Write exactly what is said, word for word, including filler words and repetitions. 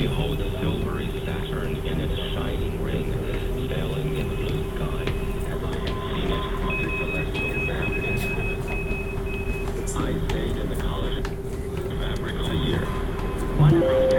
Behold the silvery Saturn in its shining ring, sailing in the blue sky, as I have seen it on the celestial map. I stayed in the college fabric for a year. One of the